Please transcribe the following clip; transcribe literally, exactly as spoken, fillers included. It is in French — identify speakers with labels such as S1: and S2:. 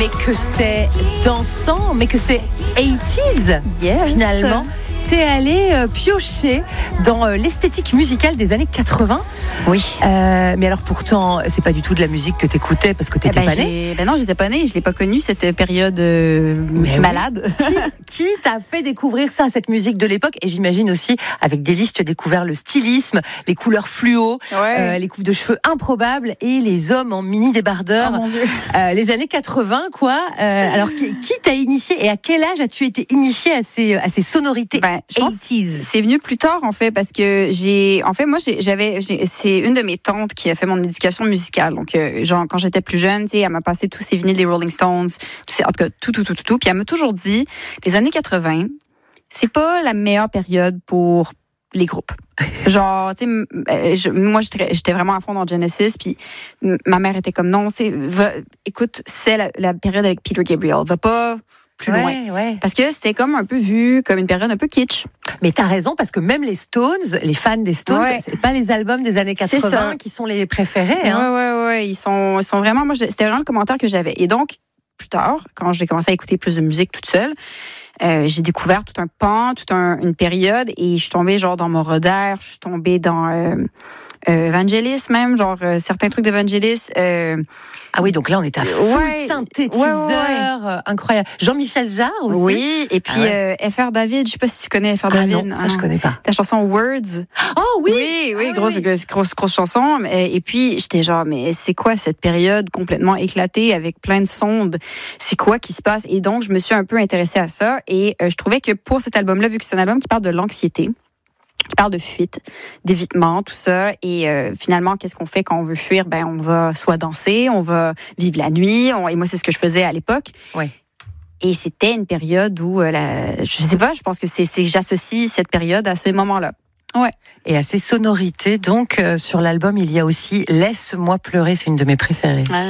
S1: mais que c'est dansant, mais que c'est quatre-vingt-dix
S2: Yes.
S1: finalement. T'es allé euh, piocher dans euh, l'esthétique musicale des années quatre-vingts.
S2: Oui.
S1: Euh, mais alors pourtant, c'est pas du tout de la musique que t'écoutais parce que t'étais
S2: Eh ben,
S1: pas née.
S2: j'ai- ben non, j'étais pas née. Je l'ai pas connue cette période euh,
S1: Mais oui.
S2: malade.
S1: Qui, qui t'a fait découvrir ça, cette musique de l'époque? Et j'imagine aussi, avec Délice, tu as découvert le stylisme, les couleurs fluo,
S2: Ouais.
S1: euh, les coupes de cheveux improbables et les hommes en mini débardeurs.
S2: Oh mon Dieu.
S1: Euh, les années quatre-vingts, quoi. Euh, alors, qui, qui t'a initié et à quel âge as-tu été initié à ces, à ces sonorités
S2: Ben, je pense
S1: quatre-vingt-dix?
S2: c'est venu plus tard en fait parce que j'ai en fait moi j'ai- j'avais j'ai- c'est une de mes tantes qui a fait mon éducation musicale donc euh, genre quand j'étais plus jeune, tu sais, elle m'a passé tous ces vinyles des Rolling Stones, tous ces, en tout cas tout tout tout tout tout, puis elle m'a toujours dit les années quatre-vingts, c'est pas la meilleure période pour les groupes. Genre, tu sais, m- euh, je- moi, j'étais j'étais vraiment à fond dans Genesis, puis m- ma mère était comme, non, c'est, va- écoute, c'est la, la période avec Peter Gabriel, va pas plus loin.
S1: Ouais, ouais.
S2: Parce que c'était comme un peu vu comme une période un peu kitsch.
S1: Mais t'as raison, parce que même les Stones, les fans des Stones,
S2: Ouais.
S1: c'est pas les albums des années
S2: C'est
S1: quatre-vingts
S2: ça.
S1: qui sont les préférés. Hein.
S2: Ouais, ouais, ouais. Ils sont, ils sont vraiment. Moi, je- c'était vraiment le commentaire que j'avais. Et donc, plus tard, quand j'ai commencé à écouter plus de musique toute seule, euh, j'ai découvert tout un pan, toute un, une période, et je suis tombée genre dans Moroder, je suis tombée dans euh, euh, Vangelis même, genre euh, certains trucs de Vangelis. Euh,
S1: Ah oui, donc là, on est à full
S2: Ouais.
S1: synthétiseur,
S2: Ouais, ouais,
S1: euh, incroyable. Jean-Michel Jarre aussi.
S2: oui, et puis
S1: Ah ouais.
S2: euh, F R David, je sais pas si tu connais F R
S1: Ah
S2: David.
S1: non, ça je connais pas.
S2: Ta chanson Words.
S1: Oh oui,
S2: Oui, oui,
S1: Ah
S2: grosse,
S1: oui.
S2: grosse, grosse, grosse chanson. Et, et puis, j'étais genre, mais c'est quoi cette période complètement éclatée avec plein de sondes? C'est quoi qui se passe? Et donc, je me suis un peu intéressée à ça. Et euh, je trouvais que pour cet album-là, vu que c'est un album qui parle de l'anxiété, qui parle de fuite, d'évitement, tout ça. Et euh, finalement, qu'est-ce qu'on fait quand on veut fuir? Ben, on va soit danser, on va vivre la nuit. On- et moi, c'est ce que je faisais à l'époque.
S1: Ouais.
S2: Et c'était une période où, euh, la, je sais pas, je pense que c'est, c'est j'associe cette période à ce moment-là. Ouais.
S1: Et à ces sonorités, donc, euh, sur l'album, il y a aussi Laisse-moi pleurer, c'est une de mes préférées.
S2: Ah.